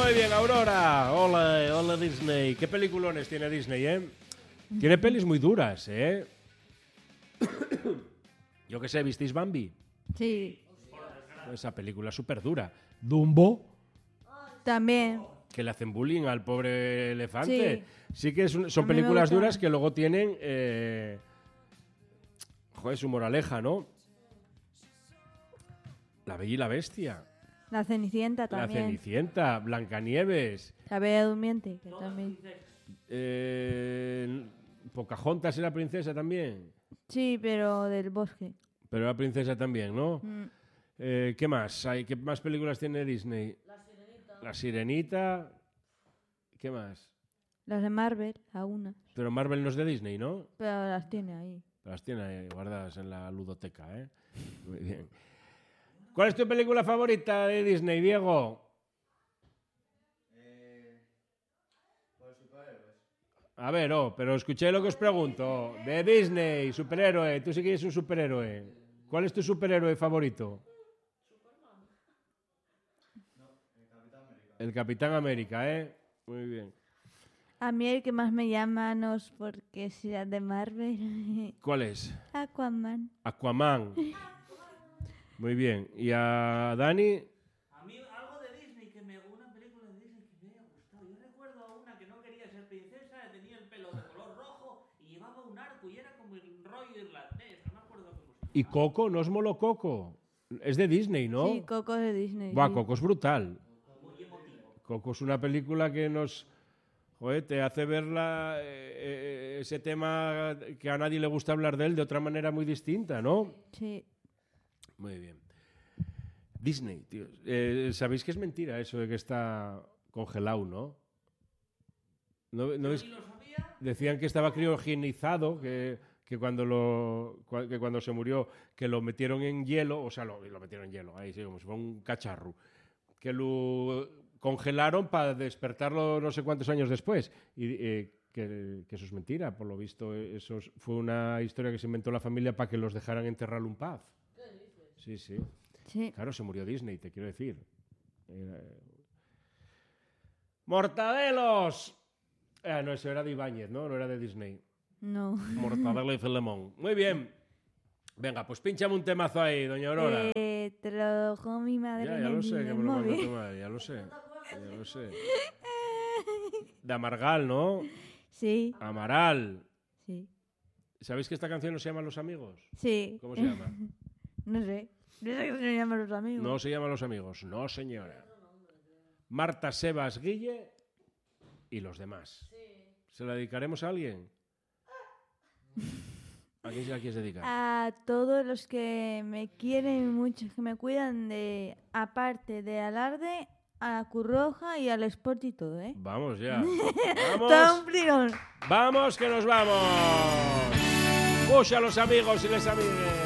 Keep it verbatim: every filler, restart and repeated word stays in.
Muy bien, Aurora. Hola, hola Disney. ¿Qué peliculones tiene Disney, eh? Tiene pelis muy duras, ¿eh? Yo qué sé, ¿visteis Bambi? Sí. Esa película es súper dura. Dumbo, También. que le hacen bullying al pobre elefante. Sí, sí que es un, son A mí me películas gusta. duras que luego tienen... Eh, joder, su moraleja, ¿no? La Bella y la Bestia. La Cenicienta La también. Cenicienta, Blancanieves. La Bella Durmiente, que también. Eh, Pocahontas era princesa también. Sí, pero del bosque. Pero era princesa también, ¿no? Mm. Eh, ¿Qué más? Hay, ¿Qué más películas tiene Disney? La Sirenita. La Sirenita. ¿Qué más? Las de Marvel, algunas. Pero Marvel no es de Disney, ¿no? Pero las tiene ahí. Las tiene ahí guardadas en la ludoteca, ¿eh? Muy bien. ¿Cuál es tu película favorita de Disney, Diego? Eh, pues superhéroes. A ver, oh, pero escuché lo que os pregunto. De Disney, superhéroe. Tú sí que eres un superhéroe. ¿Cuál es tu superhéroe favorito? No, el Capitán América. El Capitán América, ¿eh? Muy bien. A mí el que más me llama no es porque sea de Marvel. ¿Cuál es? Aquaman. Aquaman. Muy bien. ¿Y a Dani? A mí algo de Disney, que me, una película de Disney que me haya gustado. Yo recuerdo a una que no quería ser princesa, tenía el pelo de color rojo y llevaba un arco y era como el rollo irlandés. No me acuerdo cómo se llama. ¿Y Coco? ¿No es Molo Coco? Es de Disney, ¿no? Sí, Coco de Disney. Buah, sí. Coco es brutal. Muy emotivo. Coco es una película que nos... Joder, te hace ver la, eh, eh, ese tema que a nadie le gusta hablar de él de otra manera muy distinta, ¿no? Sí. Muy bien. Disney, tío. Eh, ¿Sabéis que es mentira eso de que está congelado, no? ¿No, no Yo es- ni lo sabía. Decían que estaba criogenizado, que, que, cuando lo, cua- que cuando se murió, que lo metieron en hielo, o sea, lo, lo metieron en hielo, ahí sí, como si fuera un cacharro, que lo congelaron para despertarlo no sé cuántos años después. Y eh, que, que eso es mentira, por lo visto, eh, eso es- fue una historia que se inventó la familia para que los dejaran enterrarlo en paz. Sí, sí. Sí. Claro, se murió Disney, te quiero decir. Era- ¡Mortadelos! Ah, no, eso era de Ibáñez, ¿no? No era de Disney. No. Mortadelo y Filemón. Muy bien. Venga, pues pínchame un temazo ahí, doña Aurora. Eh, te lo dejó mi madre ya, en ya lo el sé, que me lo mandó móvil. tu madre, ya lo sé. Ya lo sé. De Amargal, ¿no? Sí, Amaral. sí, ¿Sabéis que esta canción no se llama Los Amigos? sí. ¿Cómo se llama? No sé. No sé cómo se llaman los amigos. No se llama Los Amigos. No, señora. Marta, Sebas, Guille y los demás. ¿Se la dedicaremos a alguien? ¿A quién se la quieres dedicar? A todos los que me quieren mucho, que me cuidan de, aparte de Alarde, a Curroja y al Sport y todo, ¿eh? Vamos ya. Todo Vamos. un pligón. Vamos que nos vamos. Push a los amigos y les amigues.